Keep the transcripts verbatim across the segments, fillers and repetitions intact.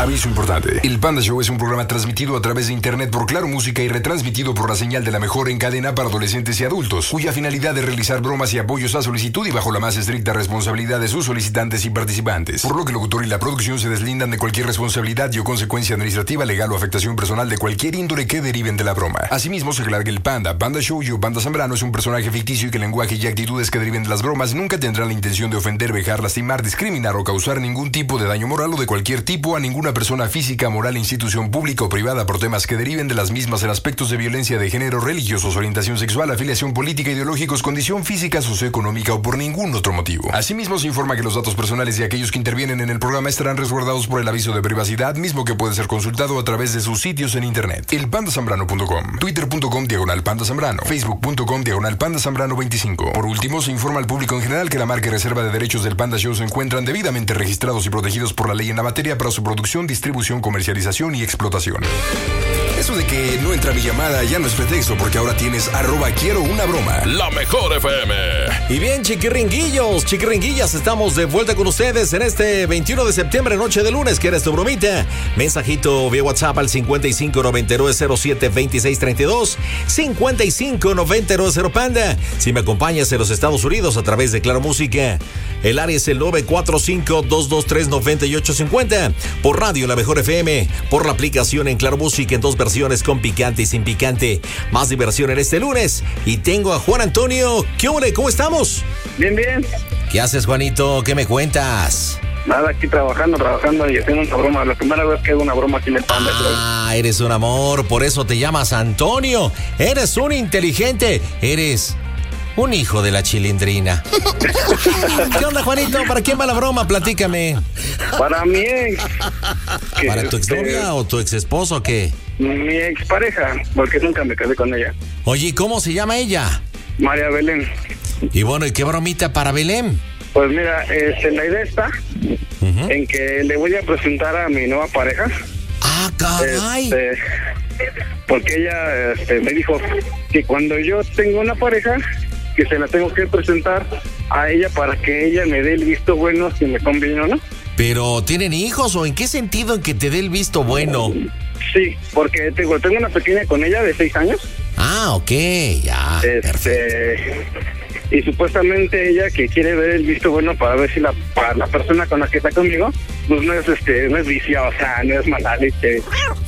Aviso importante. El Panda Show es un programa transmitido a través de internet por Claro Música y retransmitido por la señal de la mejor en cadena para adolescentes y adultos, cuya finalidad es realizar bromas y apoyos a solicitud y bajo la más estricta responsabilidad de sus solicitantes y participantes. Por lo que el locutor y la producción se deslindan de cualquier responsabilidad y o consecuencia administrativa, legal o afectación personal de cualquier índole que deriven de la broma. Asimismo, se aclara que el Panda, Panda Show y o Panda Zambrano es un personaje ficticio y que el lenguaje y actitudes que deriven de las bromas nunca tendrán la intención de ofender, vejar, lastimar, discriminar o causar ningún tipo de daño moral o de cualquier tipo a ninguna persona física, moral, institución pública o privada por temas que deriven de las mismas en aspectos de violencia de género, religiosos, orientación sexual, afiliación política, ideológicos, condición física, socioeconómica o por ningún otro motivo. Asimismo, se informa que los datos personales de aquellos que intervienen en el programa estarán resguardados por el aviso de privacidad, mismo que puede ser consultado a través de sus sitios en internet. el panda zambrano punto com, twitter punto com diagonal panda zambrano, facebook punto com diagonal panda zambrano veinticinco. Por último, se informa al público en general que la marca y reserva de derechos del Panda Show se encuentran debidamente registrados y protegidos por la ley en la materia para su producción, distribución, comercialización y explotación. Eso de que no entra mi llamada ya no es pretexto, porque ahora tienes arroba quiero una broma. La mejor F M. Y bien, chiquiringuillos, chiquiringuillas, estamos de vuelta con ustedes en este veintiuno de septiembre, noche de lunes. ¿Quieres tu bromita? Mensajito vía WhatsApp al cincuenta y cinco noventa y nueve cero siete veintiséis treinta y dos, cincuenta y cinco noventa y nueve cero Panda. Si me acompañas en los Estados Unidos a través de Claro Música, el área es el nueve cuatro cinco, dos dos tres, nueve ocho cinco cero. Por radio La Mejor F M, por la aplicación en Claro Música en dos versiones, con picante y sin picante. Más diversión en este lunes. Y tengo a Juan Antonio. ¿Qué hombre? ¿Cómo estamos? Bien, bien. ¿Qué haces, Juanito? ¿Qué me cuentas? Nada, aquí trabajando, trabajando y haciendo una broma. La primera vez que hago una broma aquí en el Panda. Ah, eres un amor, por eso te llamas Antonio. Eres un inteligente. Eres un hijo de la chilindrina. ¿Qué onda, Juanito? ¿Para quién va la broma? Platícame. Para mi ex. ¿Para tu exnovia este, o tu ex esposo o qué? Mi expareja, porque nunca me casé con ella. Oye, ¿cómo se llama ella? María Belén. Y bueno, ¿y qué bromita para Belén? Pues mira, este, la idea está uh-huh. en que le voy a presentar a mi nueva pareja. ¡Ah, caray! Este, porque ella este, me dijo que cuando yo tengo una pareja, que se la tengo que presentar a ella para que ella me dé el visto bueno si me conviene o no. ¿Pero tienen hijos o en qué sentido en que te dé el visto bueno? Sí, porque tengo, tengo una pequeña con ella de seis años. Ah, ok, ya, este, perfecto. Y supuestamente ella que quiere ver el visto bueno para ver si la, para la persona con la que está conmigo, pues no es este, no es viciosa, no es mala leche.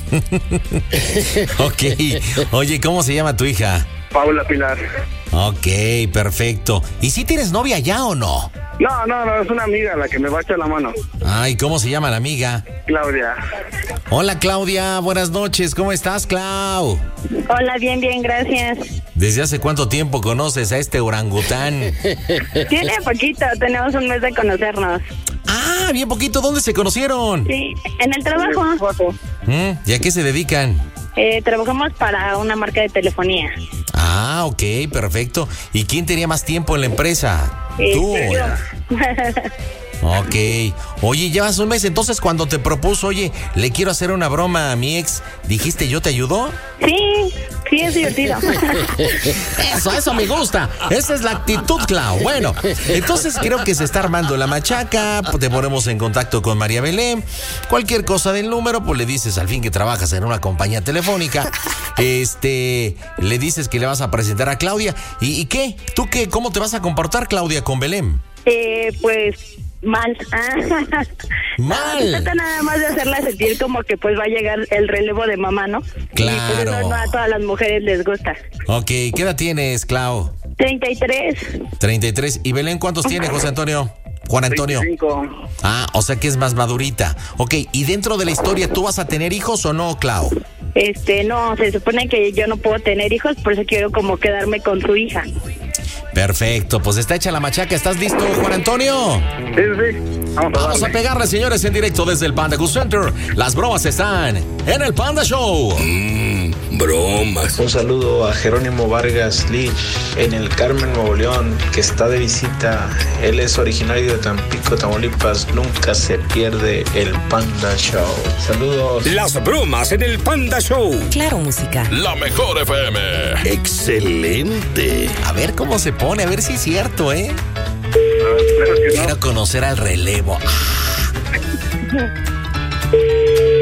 Ok, oye, ¿cómo se llama tu hija? Paula Pilar. Ok, perfecto. ¿Y si tienes novia ya o no? No, no, no, es una amiga la que me va a echar la mano. Ay, ¿cómo se llama la amiga? Claudia. Hola, Claudia, buenas noches, ¿cómo estás, Clau? Hola, bien, bien, gracias. ¿Desde hace cuánto tiempo conoces a este orangután? Tiene poquito, tenemos un mes de conocernos. Ah, bien poquito, ¿dónde se conocieron? Sí, en el trabajo. En el trabajo. ¿Mm? ¿Y a qué se dedican? Eh, trabajamos para una marca de telefonía. Ah, ok, perfecto. ¿Y quién tenía más tiempo en la empresa? Eh, ¿Tú? Yo. Ok. Oye, llevas un mes, entonces cuando te propuso, oye, le quiero hacer una broma a mi ex, ¿dijiste yo te ayudo? Sí, sí, es divertido. Eso, eso me gusta. Esa es la actitud, Clau. Bueno, entonces creo que se está armando la machaca. Te ponemos en contacto con María Belén. Cualquier cosa del número, pues le dices al fin que trabajas en una compañía telefónica. Este, le dices que le vas a presentar a Claudia. ¿Y, y qué? ¿Tú qué? ¿Cómo te vas a comportar, Claudia, con Belén? Eh, pues... Mal. Mal. Se trata nada más de hacerla sentir como que pues va a llegar el relevo de mamá, ¿no? Claro. Y pues eso no a todas las mujeres les gusta. Ok, ¿qué edad tienes, Clau? treinta y tres. treinta y tres. ¿Y Belén cuántos tiene, José Antonio? Juan Antonio. veinticinco. Ah, o sea que es más madurita. Ok, ¿y dentro de la historia tú vas a tener hijos o no, Clau? Este, no, se supone que yo no puedo tener hijos, por eso quiero como quedarme con su hija. Perfecto, pues está hecha la machaca. ¿Estás listo, Juan Antonio? Sí, sí. Vamos a, Vamos a pegarle, señores, en directo desde el Panda Cool Center. Las bromas están en el Panda Show. Mmm, bromas. Un saludo a Jerónimo Vargas Lich en el Carmen, Nuevo León, que está de visita. Él es originario de Tampico, Tamaulipas. Nunca se pierde el Panda Show. Saludos. Las bromas en el Panda Show. Claro Música. La Mejor F M. Excelente. A ver cómo se pone, a ver si es cierto, ¿eh? espero que no. Quiero conocer al relevo. Ah.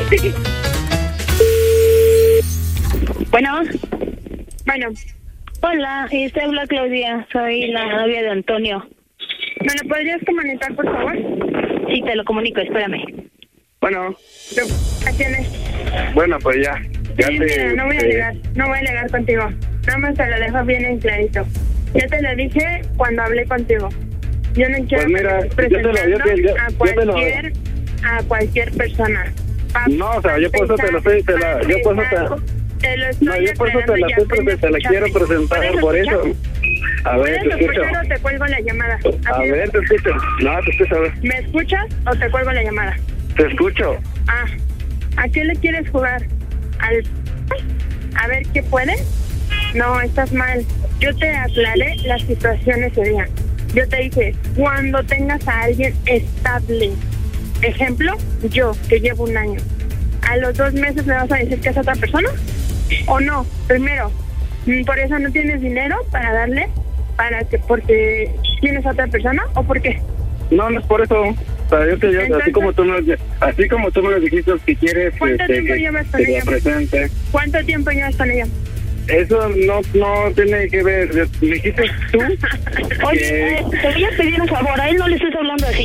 Bueno. Bueno. Hola, este habla Claudia, soy la novia de Antonio. ¿Me lo podrías comunicar, por favor? Sí, te lo comunico, espérame. Bueno. ¿A quién es? Bueno, pues ya. ya Sí, te, mira, no voy a te- alegar, no voy a alegar contigo. Nada más te lo dejo bien en clarito. Ya te lo dije cuando hablé contigo. Yo no quiero Pues mira, que estés yo te lo- yo te- yo- presentando a yo te lo- cualquier, a cualquier persona. Pa- No, o sea, yo por eso te lo estoy, te la, yo por eso te... Te lo estoy No, yo por eso te la, aclarando y estoy, te, te la apenas quiero escuchaste. presentar, por eso. A ver, te ¿Puedes escucho. escuchar o te cuelgo la llamada? A Así ver, es. te escucho. No, te escucho, a ver. ¿Me escuchas o te cuelgo la llamada? Te escucho. Ah, ¿a qué le quieres jugar? ¿Al... A ver, ¿qué puede? No, estás mal. Yo te aclaré la situación ese día. Yo te dije, cuando tengas a alguien estable, ejemplo, yo, que llevo un año, ¿a los dos meses me vas a decir que es otra persona? ¿O no? Primero, ¿por eso no tienes dinero para darle? ¿Para que porque tienes a otra persona? ¿O por qué? No, no es por eso. O sea, yo te yo, Entonces- así como tú me, así como tú me lo dijiste que quieres ¿Cuánto este, tiempo que, llevas con que te ella? presente. ¿Cuánto tiempo llevas con ella? Eso no no tiene que ver. Me dijiste tú. Oye, que- eh, te voy a pedir un favor, a él no le estés hablando así.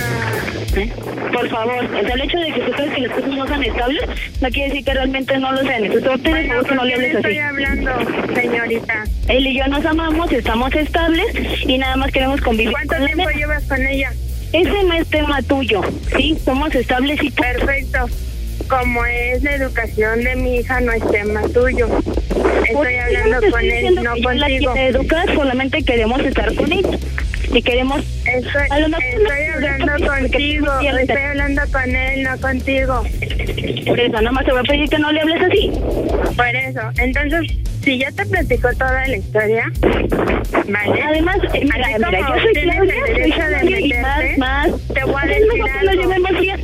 ¿Eh? Por favor, o sea, el hecho de que tú crees que las cosas no sean estables, no quiere decir que realmente no lo sean. Entonces, te pido por favor que no le ¿con quién hables así. estoy hablando, señorita? Él y yo nos amamos, estamos estables y nada más queremos convivir ¿Cuánto con la tiempo nena. llevas con ella? Ese no es tema tuyo, ¿sí? Somos estables y... Perfecto. Como es la educación de mi hija, no es tema tuyo. Estoy hablando con él, no que yo la contigo. quiero educar, solamente queremos estar con ella. Y queremos... Estoy, A lo mejor estoy no- hablando porque- contigo, porque- estoy hablando con él, no contigo. Por eso, nada más te voy a pedir que no le hables así. Por eso, entonces, si ya te platicó toda la historia, ¿vale? Además, eh, mira, Así mira, como yo soy tienes Claudia, el soy derecho de Claudia y más, meterte, más. te voy a Es decir mejor que lo algo. llevemos bien.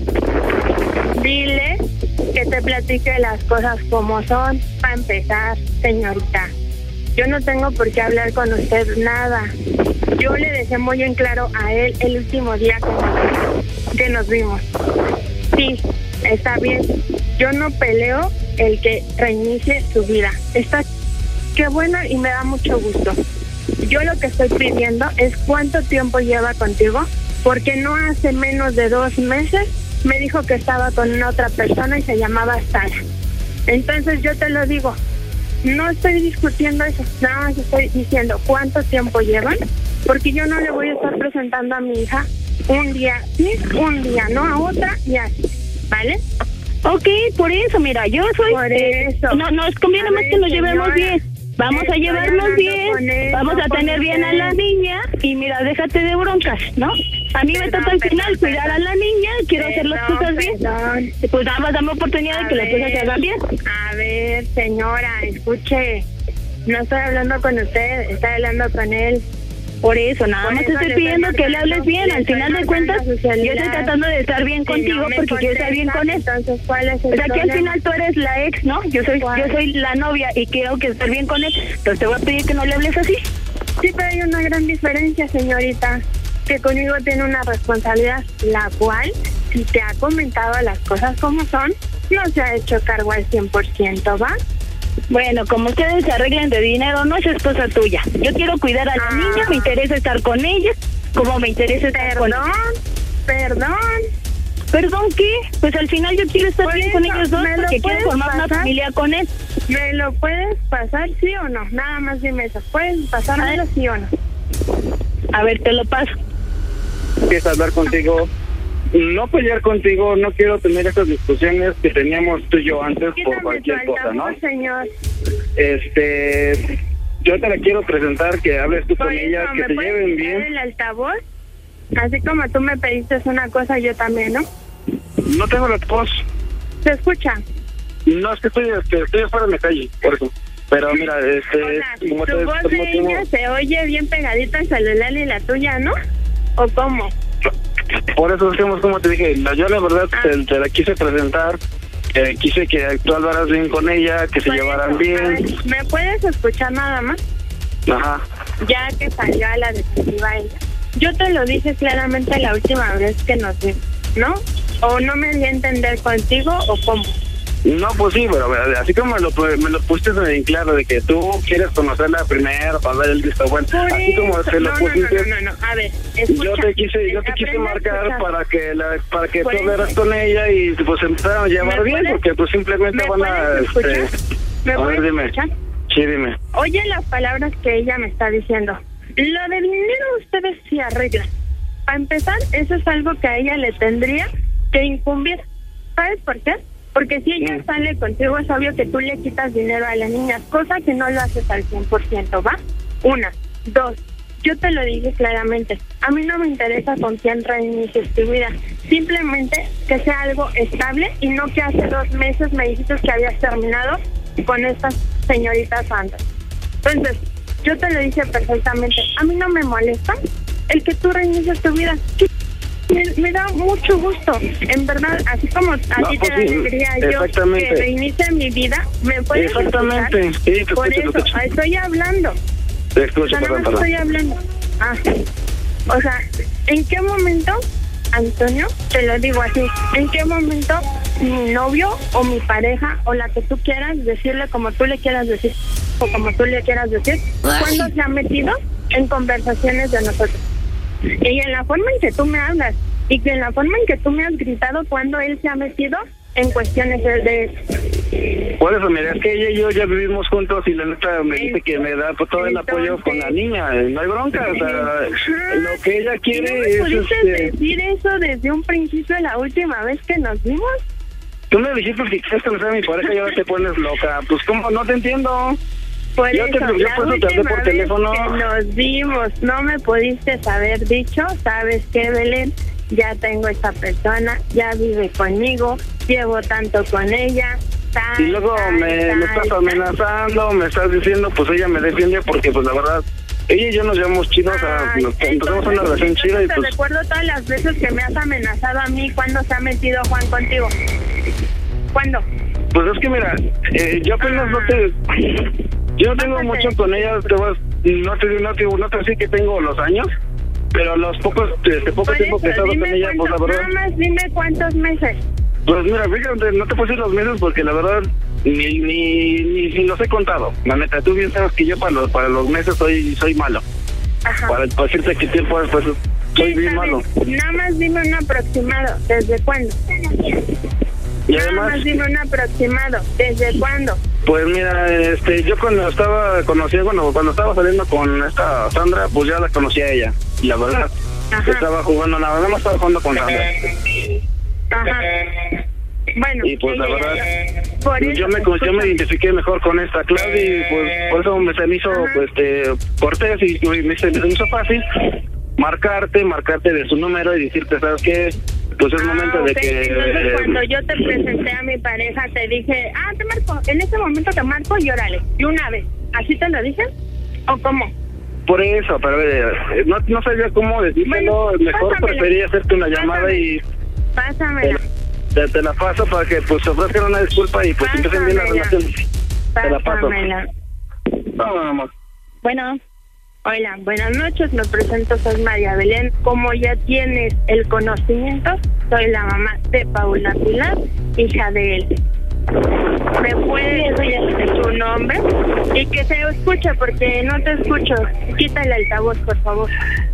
Dile que te platique las cosas como son, para empezar, señorita. Yo no tengo por qué hablar con usted nada. Yo le dejé muy en claro a él el último día que nos, que nos vimos. Sí, está bien. Yo no peleo el que reinicie su vida. Está qué bueno y me da mucho gusto. Yo lo que estoy pidiendo es cuánto tiempo lleva contigo, porque no hace menos de dos meses me dijo que estaba con una otra persona y se llamaba Sara. Entonces yo te lo digo, no estoy discutiendo eso, nada más estoy diciendo cuánto tiempo llevan, porque yo no le voy a estar presentando a mi hija un día sí, un día no, a otra y así, ¿vale? Ok, por eso, mira, yo soy... Por eso. No, nos conviene A más ver, que nos llevemos señora, bien. Vamos a estoy llevarnos hablando bien, con él, vamos no a con tener bien a usted. la niña y mira, déjate de broncas, ¿no? A mí me Perdón, toca al final perdón, cuidar a la niña, quiero hacer las Perdón, cosas bien. perdón. Pues nada más dame oportunidad A de que las cosas se hagan bien. A ver, señora, escuche. No estoy hablando con usted, estoy hablando con él. Por eso, nada Por más te eso estoy le pidiendo estoy que le hables marcando, bien. le Al estoy final de marcando cuentas, su yo celular. estoy tratando de estar bien Si contigo no me porque quiero estar bien contesta, con él. Entonces, ¿cuál es el O sea, que al problema? final tú eres la ex, ¿no? Yo soy ¿Cuál? yo soy la novia y quiero que estar bien con él. Entonces te voy a pedir que no le hables así. Sí, pero hay una gran diferencia, señorita, que conmigo tiene una responsabilidad, la cual, si te ha comentado las cosas como son, no se ha hecho cargo al cien por ciento, ¿va? Bueno, como ustedes se arreglen de dinero, no es cosa tuya. Yo quiero cuidar a la Ah. niña, me interesa estar con ella, como me interesa estar con Perdón, perdón. ¿Perdón qué? Pues al final yo quiero estar Por bien con eso, ellos dos ¿me lo porque quiero puedes formar una pasar? familia con él. ¿Me lo puedes pasar, sí o no? Nada más dime eso. ¿Puedes pasármelo, sí o no? A ver, te lo paso. Empiezo a hablar contigo. No pelear contigo, no quiero tener esas discusiones que teníamos tú y yo antes por Quítame tu cualquier cosa, ¿no? altavoz, señor. Este, yo te la quiero presentar, que hables tú Por con ella, eso, que ¿me te puedes lleven quitar bien. el altavoz? Así como tú me pediste una cosa, yo también, ¿no? No tengo la voz. ¿Se escucha? No, es que estoy, este, estoy afuera de la calle, por eso. Pero mira, este, O sea, como tu te voz como de te- ella se oye bien pegadita al celular y la tuya, ¿no? ¿O cómo? por eso hacemos como te dije, la- yo la verdad Ah. te, te la quise presentar, eh, quise que tú hablaras bien con ella, que se Por llevaran eso, a bien. ver, ¿me puedes escuchar nada más? Ajá. Ya que salió a la defensiva ella. Yo te lo dije claramente la última vez que nos vimos, ¿no? ¿O no me di a entender contigo o cómo? No, pues sí, pero así como me lo, me lo pusiste en claro de que tú quieres conocerla primero para ver el visto bueno, Por así eso. como te lo no, pusiste. No, no, no, no, a ver, escucha. Yo te quise, yo te quise Aprende a marcar escuchar. para que la, para que tú Por hablaras eso. con ella y pues empezaran a llevar ¿Me bien, puedes- porque pues simplemente ¿Me van a... puedes escuchar? Este, ¿Me a ver, puedes dime. escuchar? Sí, dime. Oye las palabras que ella me está diciendo. Lo de dinero ustedes sí arreglan. Para empezar, eso es algo que a ella le tendría que incumbir. ¿Sabes por qué? Porque si ella Mm. sale contigo, es obvio que tú le quitas dinero a la niña, cosa que no lo haces al cien por ciento, ¿va? Una. Dos. Yo te lo dije claramente. A mí no me interesa con quién reinicies tu vida. Simplemente que sea algo estable y no que hace dos meses me dijiste que habías terminado con estas señoritas Sandra. Entonces, yo te lo dije perfectamente. A mí no me molesta el que tú reinicies tu vida. Me, me da mucho gusto. En verdad, así como a No, ti te pues da sí, alegría yo exactamente. que reinicie mi vida, ¿me puedes Exactamente. escuchar? Sí, te Por escucho, te eso, escucho. estoy hablando. Te O escucho, sea, no perdón, me perdón. estoy hablando. Ah. O sea, ¿en qué momento, Antonio, te lo digo así, en qué momento mi novio o mi pareja o la que tú quieras decirle como tú le quieras decir o como tú le quieras decir, cuando se ha metido en conversaciones de nosotros? Y en la forma en que tú me hablas y que en la forma en que tú me has gritado cuando él se ha metido en cuestiones de, de Por eso, mira, es que ella y yo ya vivimos juntos y la neta me dice que me da pues, todo el apoyo con la niña. No hay bronca, o sea, lo que ella ¿Y quiere no me es... pudiste Este, decir eso desde un principio la última vez que nos vimos? tú me dijiste que quieres conocer a mi pareja y ahora te pones loca. Pues, ¿cómo? No te entiendo. Por Yo te- eso, yo la por eso te hablé última por vez teléfono. que nos vimos, no me pudiste haber dicho, ¿sabes qué, Belén? Ya tengo esta persona, ya vive conmigo, llevo tanto con ella. Tal, Y luego tal, me, tal, me estás tal. amenazando, me estás diciendo, pues ella me defiende porque, pues la verdad, ella y yo nos llevamos chidos, o sea, Ay, nos empezamos una entonces, relación chida y entonces pues... te recuerdo todas las veces que me has amenazado a mí cuando se ha metido Juan contigo. ¿Cuándo? Pues es que mira, eh, yo apenas no te... Yo no tengo Bájate. mucho con ella, te vas, no te no te no te voy a decir que tengo los años, pero los pocos, este poco Por tiempo que he eso, estado con dime ella, pues la cuánto- verdad... nada más dime cuántos meses. Pues mira, fíjate, no te puedo decir los meses porque la verdad ni ni, ni, ni los he contado. La neta, tú bien sabes que yo para los, para los meses soy soy malo. Ajá. Para, para decirte qué tiempo es, pues soy Sí, bien está malo. bien. Nada más dime un aproximado. ¿Desde cuándo? Y Nada además, más dime un aproximado. ¿Desde cuándo? pues mira, este, yo cuando estaba conocía, bueno, cuando estaba saliendo con esta Sandra, pues ya la conocía a ella. Y la verdad, Ajá. estaba jugando nada, nada más estaba jugando con Sandra. Ajá. Bueno, Y pues la ella- verdad, por eso, yo me yo me escúchame. identifiqué mejor con esta Claudia y pues por eso me, se me hizo Ajá. pues, este, cortés y, y me, se me hizo fácil marcarte, marcarte de su número y decirte, ¿sabes qué? Pues es Ah, momento de ok. que... Entonces, eh, cuando yo te presenté a mi pareja, te dije, ah, te marco. En ese momento te marco y órale. Y una vez. ¿Así te lo dije? ¿O cómo? por eso, pero eh, no, no sabía cómo decírtelo, Bueno, mejor pásamela. preferí hacerte una llamada Pásame. y Pásamela. te, te la paso para que pues ofrezcan una disculpa y pues empiecen bien la Pásamela. relación. Te la paso. Pásamela. No, no, no. Bueno. Hola, buenas noches, me presento, soy María Belén. Como ya tienes el conocimiento, soy la mamá de Paula Pilar, hija de él. ¿Me puedes decir tu nombre? Y que se escuche, porque no te escucho. Quita el altavoz, por favor.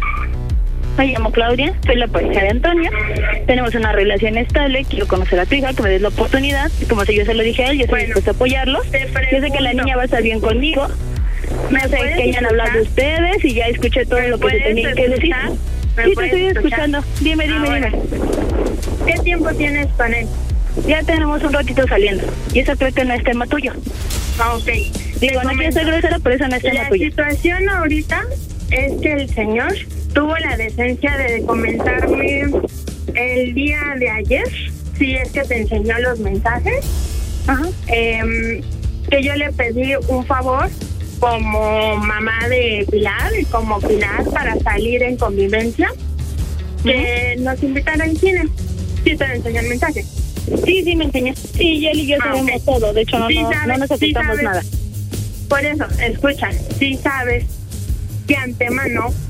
Me llamo Claudia, soy la pareja de Antonio. Tenemos una relación estable, quiero conocer a tu hija, que me des la oportunidad. Y como si yo se lo dije a él, yo estoy Bueno, dispuesta a apoyarlo. te Yo sé que la pregunto. niña va a estar bien conmigo. No sé puedes que hayan hablado de escuchar? ustedes y ya escuché todo ¿Me lo que se puedes tenía que decir. escuchar? ¿Me Sí, te puedes estoy escuchar? escuchando. Dime, dime, Ahora, dime. ¿qué tiempo tienes con él? Ya tenemos un ratito saliendo. Y eso creo que no es tema tuyo. Ah, ok. Digo, no quiero ser grosera, pero eso no es tema La tuyo. situación ahorita es que el señor tuvo la decencia de comentarme el día de ayer, si es que te enseñó los mensajes, Ajá. eh, que yo le pedí un favor como mamá de Pilar y como Pilar para salir en convivencia, que nos invitara al cine. Sí te enseñó el mensaje. Sí, sí, me enseñó. Sí, y él y yo Ah, sabemos ok. todo. De hecho, no, Sí no, sabes, no nos sí ocultamos sabes. nada. Por eso, escucha, si sabes que antemano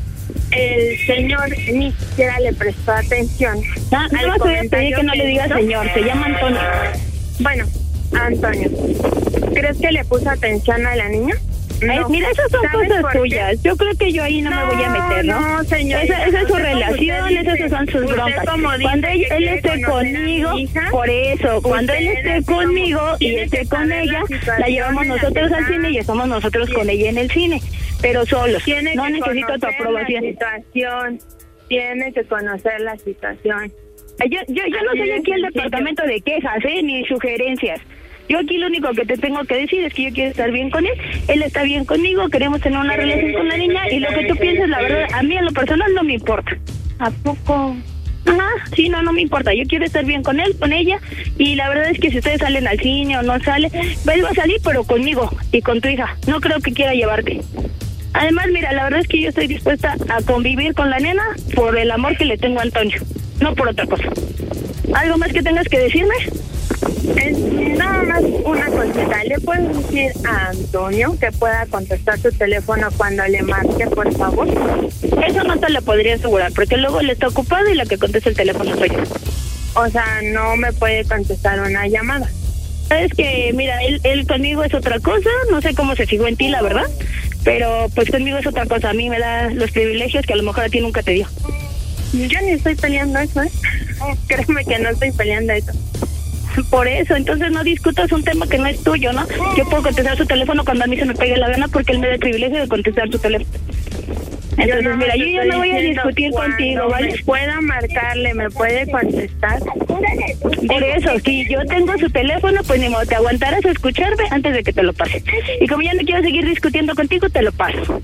el señor ni siquiera le prestó atención. No, no vas a pedir que no le diga señor, se llama Antonio. Bueno, Antonio, ¿crees que le puso atención a la niña? No. Ay, mira, esas son cosas tuyas. Yo creo que yo ahí no, no me voy a meter, ¿no? No, señor. Esa, esa es su relación, esas son sus broncas. Cuando él, él esté conmigo, por eso, cuando él esté conmigo y esté con ella, la llevamos nosotros al cine y estamos nosotros con ella en el cine, pero solos. No necesito tu aprobación. Situación. Tiene que conocer la situación. Yo, yo, yo no soy aquí el departamento de quejas, ¿eh? Ni sugerencias. Yo aquí lo único que te tengo que decir es que yo quiero estar bien con él, él está bien conmigo, queremos tener una relación con la niña y lo que tú pienses, la verdad, a mí en lo personal no me importa. ¿A poco? Ajá, sí, no, no me importa, yo quiero estar bien con él, con ella, y la verdad es que si ustedes salen al cine o no salen, él va a salir pero conmigo y con tu hija, no creo que quiera llevarte. Además, mira, la verdad es que yo estoy dispuesta a convivir con la nena por el amor que le tengo a Antonio, no por otra cosa. ¿Algo más que tengas que decirme? Es nada más una cosita. ¿Le puedes decir a Antonio que pueda contestar tu teléfono cuando le marque, por favor? Eso no te lo podría asegurar, porque luego él está ocupado y la que contesta el teléfono soy yo. O sea, no me puede contestar una llamada. Es que, mira, él, él conmigo es otra cosa, no sé cómo se fijó en ti, la verdad, pero pues conmigo es otra cosa. A mí me da los privilegios que a lo mejor a ti nunca te dio. Yo ni estoy peleando eso, ¿eh? Créeme que no estoy peleando eso. Por eso, entonces no discutas un tema que no es tuyo, ¿no? Yo puedo contestar su teléfono cuando a mí se me pegue la gana porque él me da el privilegio de contestar su teléfono. Entonces, no, mira, yo ya no voy a discutir contigo, ¿vale? Pueda marcarle, me puede contestar. Por eso, si yo tengo su teléfono, pues ni modo, te aguantarás a escucharme antes de que te lo pase. Y como ya no quiero seguir discutiendo contigo, te lo paso.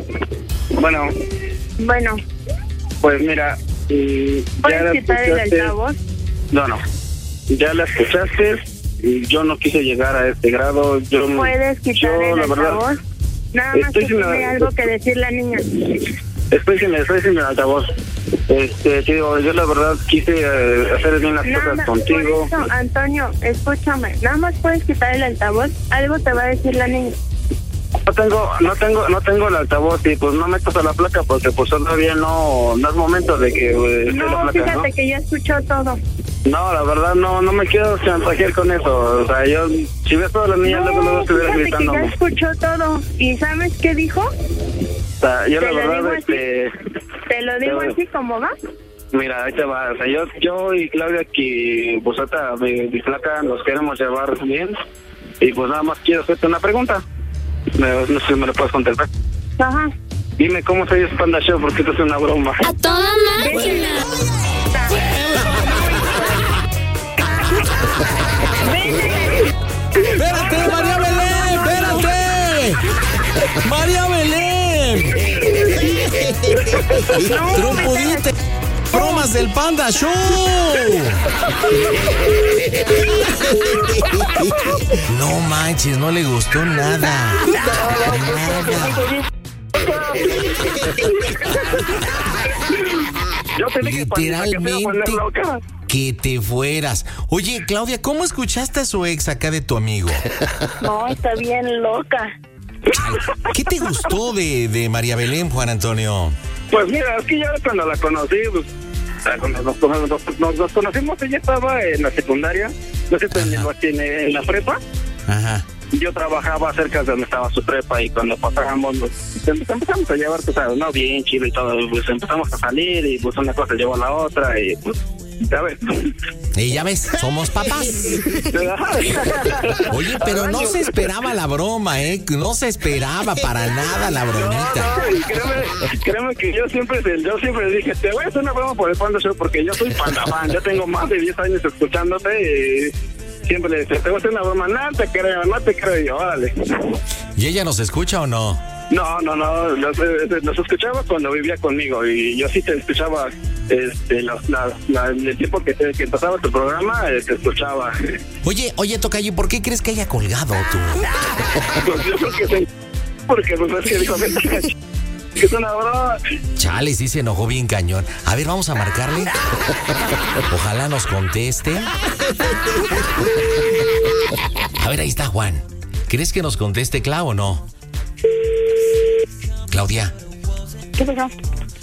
Bueno. Bueno. Pues mira, y ¿puedes quitar el altavoz? No, no. Ya la escuchaste y yo no quise llegar a este grado. Yo, ¿puedes quitar yo, el la verdad, altavoz? Nada más que tiene la... algo que decir la niña. Estoy sin, estoy sin el altavoz. Este, te digo, yo la verdad quise eh, hacer bien las nada, cosas contigo. Por eso, Antonio, escúchame. Nada más puedes quitar el altavoz. Algo te va a decir la niña. No tengo, no tengo, no tengo el altavoz y pues no metas a la placa porque pues todavía no, no es momento de que eh, no, la placa, fíjate ¿no? que ya escuchó todo. No, la verdad no, no me quiero chantajear con eso. O sea, yo, si ves todas las niñas, no, luego no estuviera fíjate gritando. Que ya escuchó todo. ¿Y sabes qué dijo? O sea, yo la verdad, este... ¿Te lo digo así como va? Mira, ahí te va. O sea, yo, yo y Claudia, que pues ahorita mi, mi flaca nos queremos llevar bien. Y pues nada más quiero hacerte una pregunta. Me, no sé si me lo puedes contestar. Ajá. Dime cómo se dice Panda Show, porque esto es una broma. A toda máquina. ¡Espérate, María Belén! ¡Espérate! ¡María Belén! ¡Trompudite! ¡Bromas del Panda Show! No manches, no le gustó nada. Nada. Yo te dije, literalmente que te fueras. Oye, Claudia, ¿cómo escuchaste a su ex acá de tu amigo? No, está bien loca. ¿Qué te gustó de, de María Belén, Juan Antonio? Pues mira, es que ya cuando la conocí, pues, cuando nos, nos, nos, nos conocimos, ella estaba en la secundaria, no sé, en, en la prepa. Ajá. Yo trabajaba cerca de donde estaba su prepa y cuando pasábamos, pues, empezamos a llevar, pues, no, bien chido y todo, pues empezamos a salir y pues una cosa llevó a la otra y pues, ya ves. Y ya ves, somos papás. Oye, pero no se esperaba la broma, ¿eh? No se esperaba para nada la bromita. No, no, créeme, créeme que yo siempre, yo siempre dije, te voy a hacer una broma por el Panda Show porque yo soy panda fan, yo tengo más de diez años escuchándote y siempre le decía, te voy a hacer una broma, no te creo, no te creo, y yo, órale. ¿Y ella nos escucha o no? No, no, no, los, los escuchaba cuando vivía conmigo y yo sí te escuchaba este, los, la, la, el tiempo que, te, que pasaba tu programa, eh, te escuchaba. Oye, oye, Tocayo, ¿por qué crees que haya colgado tú? Pues yo creo que se... Porque pues es que dijo que es una broma. Chale, sí se enojó bien cañón. A ver, vamos a marcarle. Ojalá nos conteste. A ver, ahí está Juan. ¿Crees que nos conteste Clau o no? Claudia. ¿Qué pasó?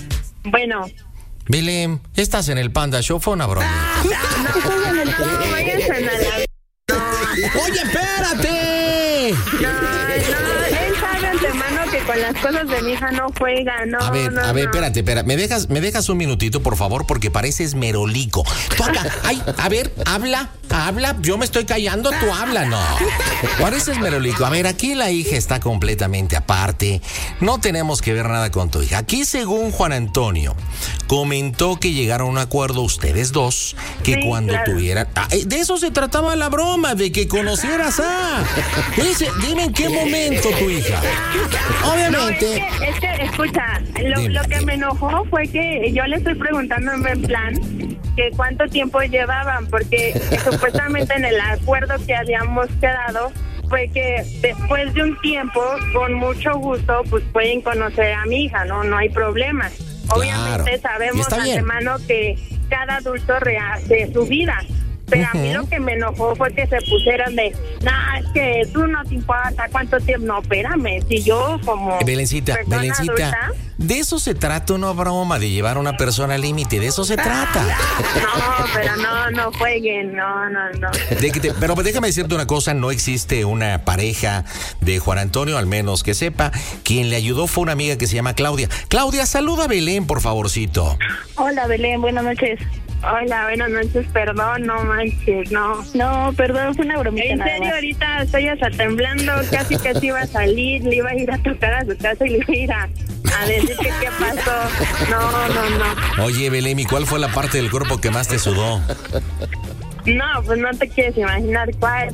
Bueno. Belén, estás en el Panda Show, fue una broma. No estoy en el show, váyanse a la... No. ¡Oye, espérate! No, no, él sabe antemano que con las cosas de mi hija no juega, no, A ver, no, a ver, no. espérate, espérate. ¿Me dejas, me dejas un minutito, por favor? Porque pareces merolico. Tú habla, ay, a ver, habla, habla. Yo me estoy callando, tú habla, no. Pareces merolico. A ver, aquí la hija está completamente aparte. No tenemos que ver nada con tu hija. Aquí, según Juan Antonio, comentó que llegaron a un acuerdo ustedes dos, que Sí, cuando claro. tuvieran... Ah, eh, de eso se trataba la broma, de que conocieras a... Dice, dime en qué momento tu hija. No, es Obviamente... que, es que, escucha, lo, Dime, lo que dime. me enojó fue que yo le estoy preguntando en plan que cuánto tiempo llevaban, porque supuestamente en el acuerdo que habíamos quedado fue que después de un tiempo, con mucho gusto, pues pueden conocer a mi hija, no, no hay problema. Obviamente Claro. sabemos Y está de bien. antemano que cada adulto rehace su vida. Pero a mí Ujú. lo que me enojó fue que se pusieron de, no, es que tú no te importa cuánto tiempo. No, espérame, si yo como Belencita, persona Belencita, adulta, de eso se trata una broma, de llevar a una persona al límite, de eso se trata. no, pero no, no jueguen, no, no, no. De que te- pero déjame decirte una cosa, no existe una pareja de Juan Antonio, al menos que sepa. Quien le ayudó fue una amiga que se llama Claudia. Claudia, saluda a Belén, por favorcito. Hola, Belén, buenas noches. Hola, buenas noches, perdón, no manches, no. No, perdón, fue una bromita En nada serio, más. ahorita estoy hasta temblando, casi que se iba a salir, le iba a ir a tocar a su casa y le iba a ir a, a decir que qué pasó. No, no, no. Oye, Belén, ¿y cuál fue la parte del cuerpo que más te sudó? No, pues no te quieres imaginar cuál.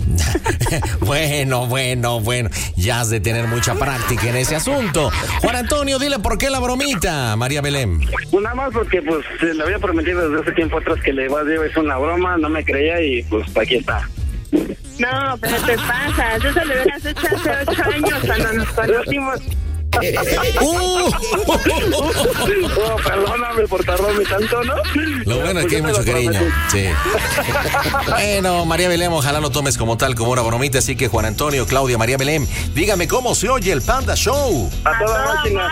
Bueno, bueno, bueno, ya has de tener mucha práctica en ese asunto. Juan Antonio, dile por qué la bromita, María Belén. Pues nada más porque pues se le había prometido desde hace tiempo atrás que le iba a decir es una broma, no me creía y pues aquí está. No, pero te pasas, eso lo hubieras hecho hace ocho años cuando nos conocimos. ¡Uh! Oh, perdóname por tardarme tanto, ¿no? Lo bueno es Pues que hay yo te mucho lo cariño. prometí. Sí. Bueno, María Belén, ojalá lo tomes como tal, como una bromita. Así que Juan Antonio, Claudia, María Belén, dígame cómo se oye el Panda Show. A toda máquina.